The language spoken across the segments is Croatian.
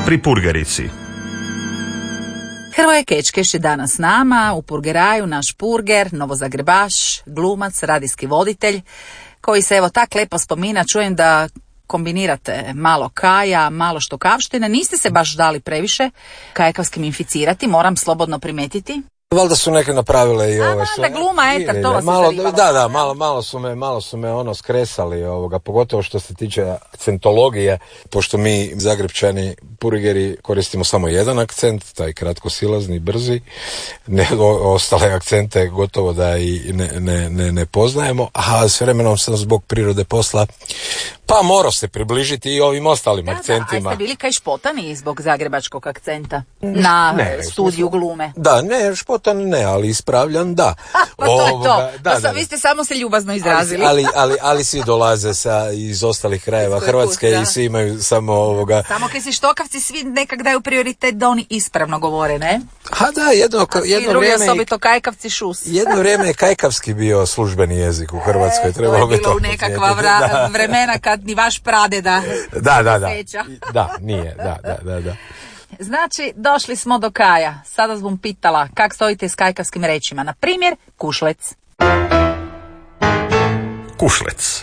pri Purgerici. Hrvoje Kečkeš je danas s nama u Purgeraju, naš purger, novozagrebaš, glumac, radijski voditelj, koji se evo tak lepo spomina. Čujem da kombinirate malo kaja, malo štokavštine. Niste se baš dali previše kajkavskim inficirati, moram slobodno primetiti. Valjda su neke napravile i ove sve. Da, gluma, eter, to vas malo, je zarivalo. Da, malo su me ono skresali, pogotovo što se tiče akcentologije, pošto mi Zagrebčani purgeri koristimo samo jedan akcent, taj kratkosilazni, brzi, ostale akcente gotovo da i ne poznajemo, a s vremenom sam zbog prirode posla pa morao se približiti i ovim ostalim akcentima. A jeste bili kaj špotani zbog zagrebačkog akcenta na studiju glume? Da, ne, špotan ne, ali ispravljan da. Pa to je to. Da. Vi ste samo se ljubazno izrazili. Ali svi dolaze iz ostalih krajeva Hrvatske i svi imaju samo Samo kad si štokavci svi nekak daju prioritet da oni ispravno govore, ne? Jedno vrijeme... osobito kajkavci šus. Jedno vrijeme je kajkavski bio službeni jezik u Hrvatskoj. To je bilo u nekakva vremena kad ni vaš pradeda seća. Da, nije, da. Znači, došli smo do kaja. Sada vas bom pitala kak stojite s kajkavskim rečima. Na primjer, kušlec. Kušlec.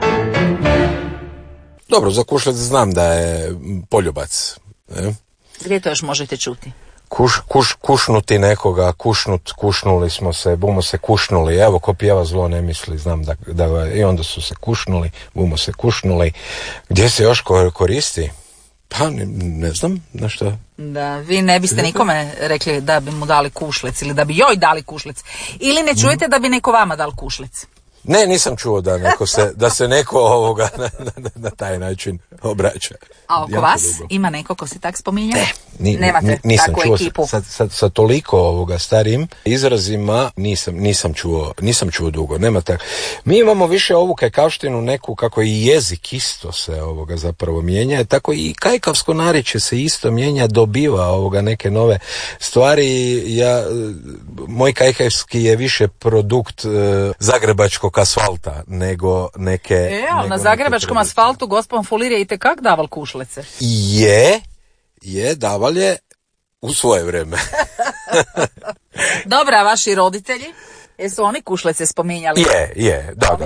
Dobro, za kušlec znam da je poljubac. Gdje to još možete čuti? Kušnuti nekoga, kušnuli smo se, bumo se kušnuli, evo ko pjeva zlo ne misli, znam da i onda su se kušnuli, bumo se kušnuli. Gdje se još koristi? Pa ne znam, na što. Da, vi ne biste nikome rekli da bi mu dali kušlec ili da bi joj dali kušlec. Ili ne čujete da bi neko vama dal kušlec? Ne, nisam čuo da se neko na taj način obraća. A oko vas ima neko ko se tak spominja? Nemate nisam čuo ekipu. Sa toliko starijim izrazima nisam čuo dugo. Nema tak. Mi imamo više ovu kajkavštinu neku kako i jezik isto se zapravo mijenja, tako i kajkavsko narječje se isto mijenja, dobiva neke nove stvari. Moj kajkavski je više produkt zagrebačkog asfalta nego neke... na zagrebačkom asfaltu gospon Fulirje i tekak daval kušlece. Je, daval je u svoje vrijeme. Dobra, vaši roditelji? Jesu oni kušlece spominjali? Je, da.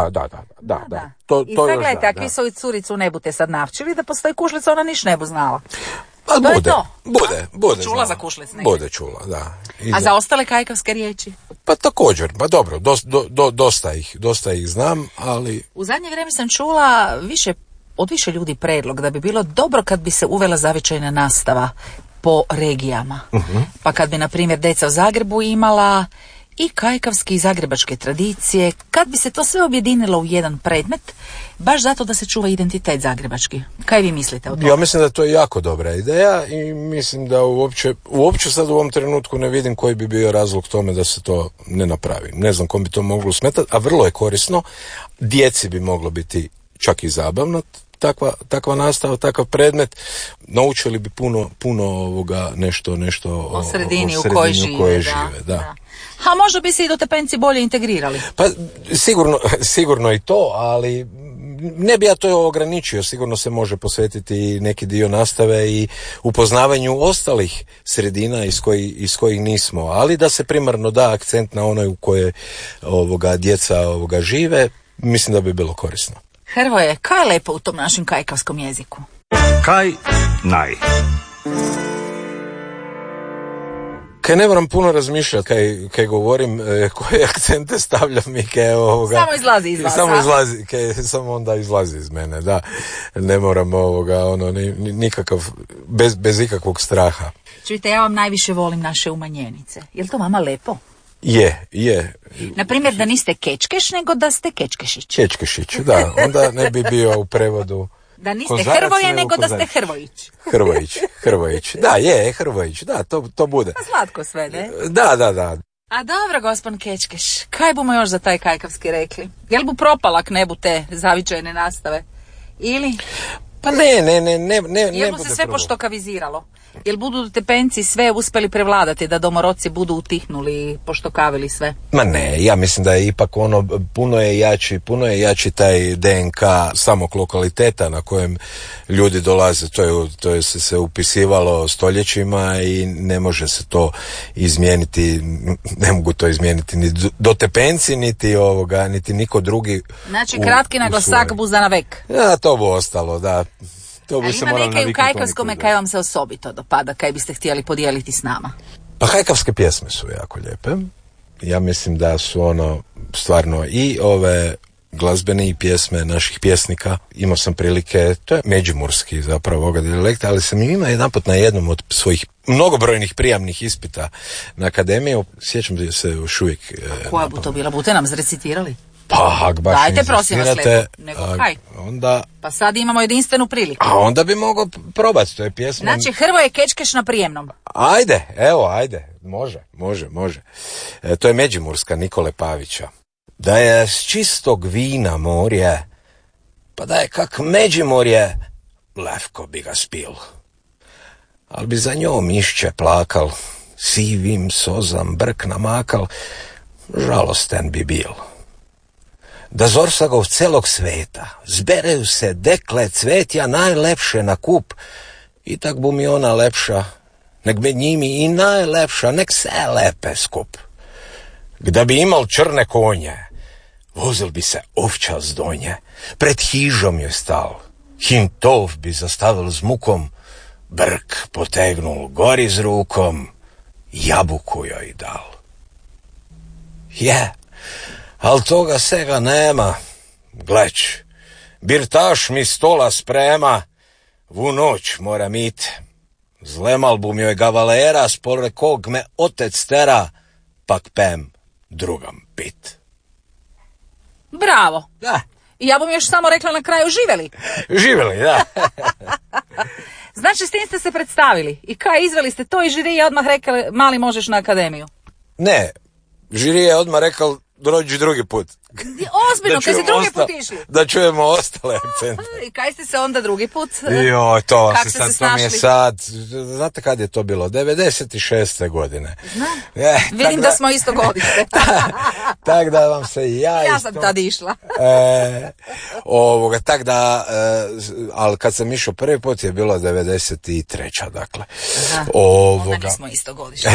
I sad gledajte, ako vi svoju curicu ne bute sad navčili da postoji kušlec, ona niš ne bu znala. Pa bude. Čula za kušlec nekaj? Bude čula, da. A za ostale kajkavske riječi? Pa također, pa dobro, dosta ih znam, ali... U zadnje vrijeme sam čula od više ljudi predlog da bi bilo dobro kad bi se uvela zavičajna nastava po regijama. Uh-huh. Pa kad bi, na primjer, deca u Zagrebu imala i kajkavske i zagrebačke tradicije, kad bi se to sve objedinilo u jedan predmet, baš zato da se čuva identitet zagrebački. Kaj vi mislite o tome? Ja mislim da to je jako dobra ideja i mislim da uopće sad u ovom trenutku ne vidim koji bi bio razlog tome da se to ne napravi. Ne znam kom bi to moglo smetati, a vrlo je korisno. Djeci bi moglo biti čak i zabavno takva nastava, takav predmet. Naučili bi puno nešto o sredini u kojoj žive. Da. A možda bi se i dotepenci bolje integrirali. Pa sigurno i to, ali ne bi ja to ograničio. Sigurno se može posvetiti neki dio nastave i upoznavanju ostalih sredina iz kojih nismo, ali da se primarno da akcent na onoj u kojoj djeca žive, mislim da bi bilo korisno. Hrvoje, kaj je lepo u tom našem kajkavskom jeziku? Kaj naj? Kaj ne moram puno razmišljati kaj govorim, koje akcente stavljam i kaj Samo izlazi iz vas, samo onda izlazi iz mene, da. Ne moram nikakav, bez ikakvog straha. Čujte, ja vam najviše volim naše umanjenice. Je li to vama lepo? Je. Naprimjer, da niste Kečkeš, nego da ste Kečkešić. Kečkešić, da. Onda ne bi bio u prevodu... Da niste Hrvoje, nego da ste Hrvojić. Hrvojić. Da, je, Hrvojić. Da, to bude. Slatko sve, ne? Da. A dobro, gospon Kečkeš, kaj bumo još za taj kajkavski rekli? Jel bu propalak ne bu te zavičajne nastave? Ili? Pa ne Jel mu se sve poštokaviziralo? Jel budu tepenci sve uspjeli prevladati, da domoroci budu utihnuli i poštokavili sve? Ma ne, ja mislim da je ipak puno je jači taj DNK samog lokaliteta na kojem ljudi dolaze. To je se upisivalo stoljećima i ne može se to izmijeniti, ne mogu to izmijeniti ni dotepenci, niti niko drugi. Znači kratki naglasak buza na vek. Ja, to bu ostalo, da. Ali ima neke u kajkavskome kaj vam se osobito dopada, kaj biste htjeli podijeliti s nama? Pa kajkavske pjesme su jako lijepe. Ja mislim da su stvarno i ove glazbene i pjesme naših pjesnika. Imao sam prilike, to je međimurski zapravo ovoga dijalekta, ali sam imao jedanput na jednom od svojih mnogobrojnih prijamnih ispita na akademiju. Sjećam se još uvijek. Koja bu to bila? Bute nam zrecitirali? Pa, ak baš dajte, prosim vas lepo, nego kaj? Onda... Pa sad imamo jedinstvenu priliku. A onda bi mogao probati, to je pjesma... Znači, Hrvoje Kečkeš na prijemnom. Ajde, može. To je međimurska Nikole Pavića. Da je s čistog vina morje, pa da je kak Međimorje, levko bi ga spil. Al bi za njom išće plakal, sivim sozam brk namakal, žalosten bi bil. Da Zorsagov celog sveta zbereju se dekle cvetja najlepše na kup, i tak bu mi ona lepša, nek med njimi i najlepša, nek se lepe skup. Gda bi imal črne konje, vozil bi se ovča z donje, pred hižom je stal, hintov bi zastavil z mukom, brk potegnul gori z rukom, jabuku joj dal. Al toga sega nema, gleć, birtaš mi stola sprema, vu noć moram it, zlemal bu mi joj gavalera, spore kog me otec tera, pak pem drugam pit. Bravo. Da. I ja bom još samo rekla na kraju, živeli. Živeli, da. Znači, s tim ste se predstavili. I kaj, izveli ste to i žiri je odmah rekao, mali možeš na akademiju? Ne, žiri je odmah rekao, dođi drugi put. Ozbiljno, kad si drugi put išli. Da čujemo ostale akcente. I kaj ste se onda drugi put? To se sad, to mi je sad, znate kad je to bilo? 96. godine. Znam, vidim da smo isto godište. Tak da vam se ja sam tad išla. Tak da, ali kad sam išao prvi put je bilo 93. dakle. Onda nismo isto godište.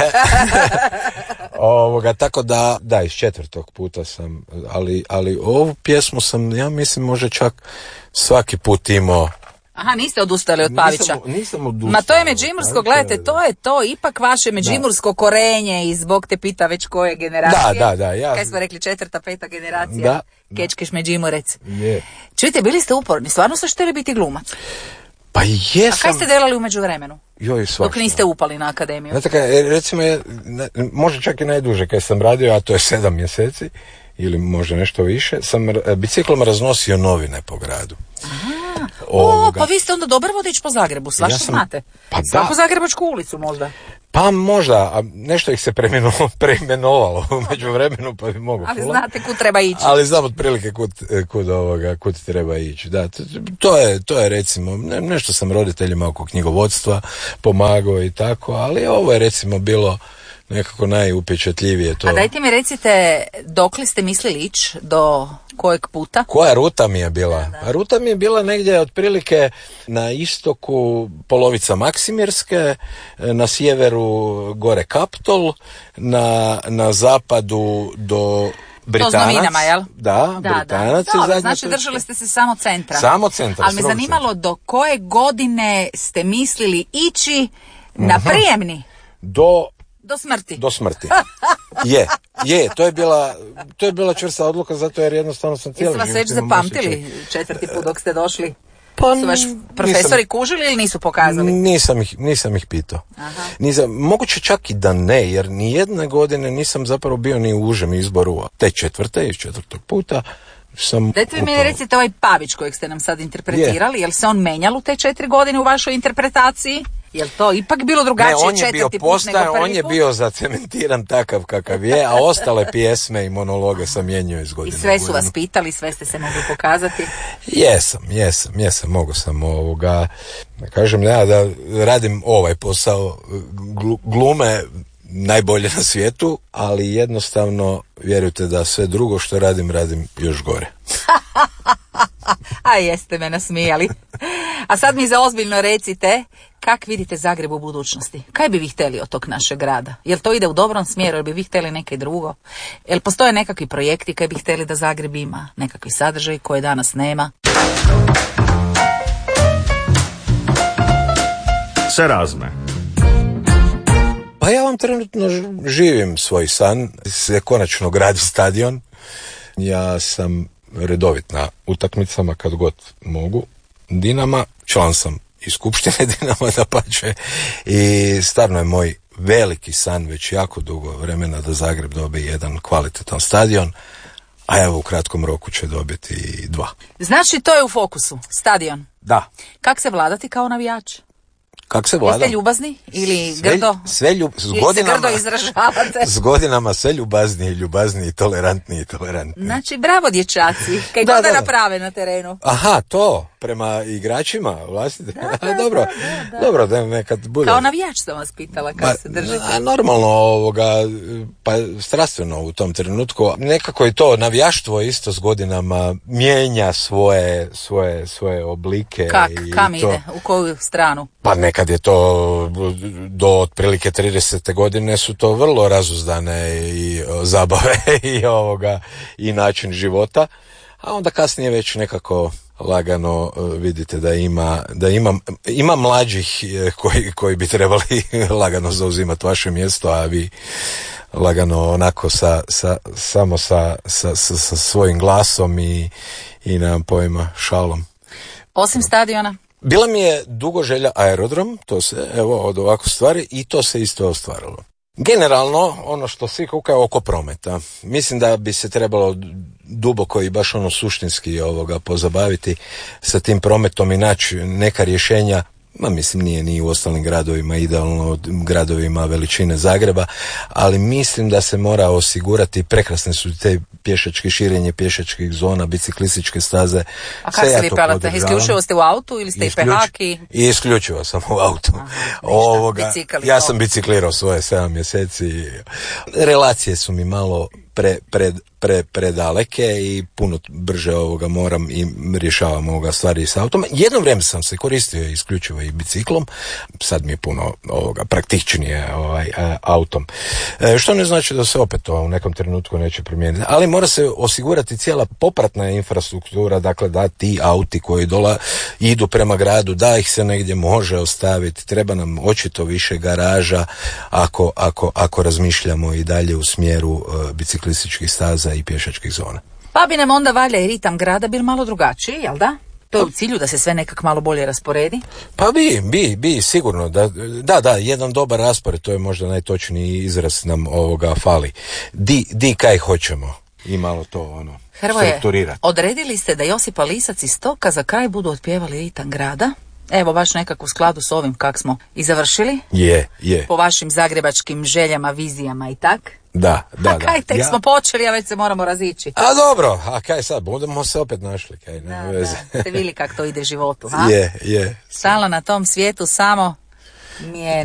Tako da, iz 4. puta sam, ali ovu pjesmu sam, ja mislim, možda čak svaki put imao. Aha, niste odustali od Pavića. Nisam odustao. Ma to je međimursko, gledajte, to je to, ipak vaše međimursko korenje i zbog te pita već koje generacije. Da. Ja... Kaj smo rekli, 4., 5. generacija, Kečkeš Međimurec. Je. Čujte, bili ste uporni, stvarno ste htjeli biti glumac? Pa jesam. A kaj ste delali u međuvremenu? Dok niste upali na akademiju? Znate kaj, recimo, možda čak i najduže kaj sam radio, a to je 7 mjeseci, ili možda nešto više, sam biciklom raznosio novine po gradu. Pa vi ste onda dobar vodič po Zagrebu, svašta znate. Pa svaku zagrebačku ulicu možda. Pa možda, a nešto ih se preimenovalo u međuvremenu, pa bi mogao. Ali znate kud treba ići. Ali znam otprilike kud treba ići. Da, to je recimo, nešto sam roditeljima oko knjigovodstva pomagao i tako, ali ovo je recimo bilo nekako najupečatljivije to. A dajte mi recite, dokle ste mislili ići, do kojeg puta? Koja ruta mi je bila? Da. Ruta mi je bila negdje otprilike na istoku polovica Maksimirske, na sjeveru gore Kaptol, na zapadu do Britanac. To s novinama, jel? Da, Britanac. Dobro, znači držali ste se samo centra. Samo centra. Ali me zanimalo do koje godine ste mislili ići na prijemni? Do smrti. Do smrti. To je bila čvrsta odluka, zato jer jednostavno sam cijeli život. Jeste vas već zapamtili 4. put dok ste došli? Pa, su vaš profesori kužili ili nisu pokazali? Nisam ih pitao. Moguće čak i da ne, jer ni jedne godine nisam zapravo bio ni u užem izboru. Te 4. puta sam... Dajte mi recite ovaj Pavić kojeg ste nam sad interpretirali, jel se on menjal u te 4 godine u vašoj interpretaciji? Jel to ipak bilo drugačije četvrti put nego prvi put? On je bio zacementiran takav kakav je, a ostale pjesme i monologe sam mijenjao iz godine. I sve su vas pitali, sve ste se mogli pokazati? Jesam, mogu sam kažem ja da radim ovaj posao glume najbolje na svijetu, ali jednostavno vjerujte da sve drugo što radim još gore. A jeste me nasmijali. A sad mi za ozbiljno recite, kak vidite Zagreb u budućnosti? Kaj bi vi htjeli od tog našeg grada? Jel to ide u dobrom smjeru, jel bi vi htjeli neke drugo? Jel postoje nekakvi projekti kaj bi htjeli da Zagreb ima? Nekakvi sadržaj koje danas nema? Se razme. Pa ja vam trenutno živim svoj san, se konačno gradi stadion. Ja sam redovit na utakmicama kad god mogu. Dinama, član sam i skupštine Dinama dapače i stvarno je moj veliki san već jako dugo vremena da Zagreb dobije jedan kvalitetan stadion, a evo u kratkom roku će dobiti i 2. Znači to je u fokusu, stadion. Da. Kak se vladati kao navijač? Kako se vlada? Jeste ljubazni ili grdo? Ili se grdo izražavate? S godinama sve ljubazniji, tolerantniji. Znači, bravo dječaci, kaj god da naprave na terenu. Aha, to, prema igračima vlastite. Dobro, da nekad bude. Kao navijač sam vas pitala kako se držite. Normalno, pa strastveno u tom trenutku. Nekako i to navijaštvo isto s godinama mijenja svoje oblike. Kam ide? U koju stranu? Pa nekad je to do otprilike 30. godine su to vrlo razuzdane i zabave i način života, a onda kasnije već nekako lagano vidite da ima mlađih koji bi trebali lagano zauzimati vaše mjesto, a vi lagano onako samo sa svojim glasom i nemam pojma, šalom. Osim stadiona? Bila mi je dugo želja aerodrom, to se, od ovako stvari, i to se isto ostvarilo. Generalno, ono što svi kukaju oko prometa, mislim da bi se trebalo duboko i baš suštinski pozabaviti sa tim prometom i naći neka rješenja. Mislim, nije ni u ostalim gradovima idealno, gradovima veličine Zagreba, ali mislim da se mora osigurati, prekrasne su te širenje pješačkih zona, biciklističke staze. A kako se vi pelate? Isključivo ste u autu ili ste i pehaki? Isključivo sam u autu. Ja sam biciklirao svoje 7 mjeseci. Relacije su mi malo predaleke i puno brže moram i rješavam stvari s autom. Jedno vrijeme sam se koristio isključivo i biciklom, sad mi je puno praktičnije autom. Što ne znači da se opet to u nekom trenutku neće promijeniti, ali mora se osigurati cijela popratna infrastruktura, dakle da ti auti koji idu prema gradu, da ih se negdje može ostaviti, treba nam očito više garaža ako razmišljamo i dalje u smjeru biciklističkih staza i pješačkih zona. Pa bi nam onda valjda i ritam grada bil malo drugačiji, jel da? To je u cilju da se sve nekak malo bolje rasporedi? Pa bi, sigurno. Da, jedan dobar raspored, to je možda najtočniji izraz nam fali. Di kaj hoćemo i malo to strukturirati. Odredili ste da Josipa Lisac i Stoka za kraj budu otpjevali ritam grada? Evo, baš nekako u skladu s ovim kak smo i završili? Je. Po vašim zagrebačkim željama, vizijama i tak? Da. A kaj, tek smo počeli, a već se moramo razići. A dobro, a kaj sad, budemo se opet našli. Kaj, veze. Ste vidjeli kako to ide životu, ha? Je. Stalno na tom svijetu samo